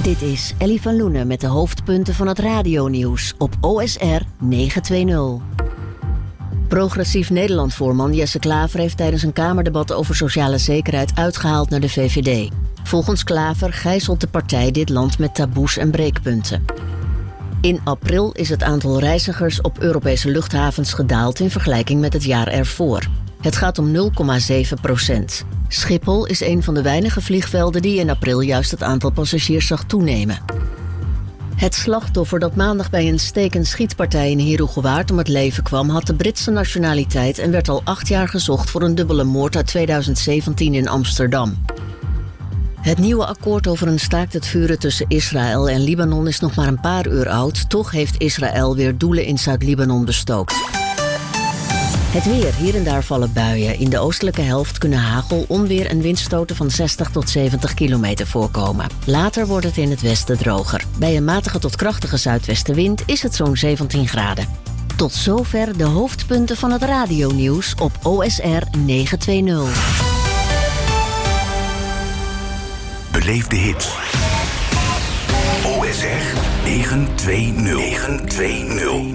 Dit is Ellie van Loenen met de hoofdpunten van het radionieuws op OSR 920. Progressief Nederland-voorman Jesse Klaver heeft tijdens een Kamerdebat over sociale zekerheid uitgehaald naar de VVD. Volgens Klaver gijzelt de partij dit land met taboes en breekpunten. In april is het aantal reizigers op Europese luchthavens gedaald in vergelijking met het jaar ervoor. Het gaat om 0,7%. Schiphol is een van de weinige vliegvelden die in april juist het aantal passagiers zag toenemen. Het slachtoffer dat maandag bij een steek- en schietpartij in Heerhugowaard om het leven kwam, had de Britse nationaliteit en werd al 8 jaar gezocht voor een dubbele moord uit 2017 in Amsterdam. Het nieuwe akkoord over een staakt het vuren tussen Israël en Libanon is nog maar een paar uur oud. Toch heeft Israël weer doelen in Zuid-Libanon bestookt. Het weer. Hier en daar vallen buien. In de oostelijke helft kunnen hagel, onweer en windstoten van 60 tot 70 kilometer voorkomen. Later wordt het in het westen droger. Bij een matige tot krachtige zuidwestenwind is het zo'n 17 graden. Tot zover de hoofdpunten van het radionieuws op OSR 920. Beleef de hits. OSR 920.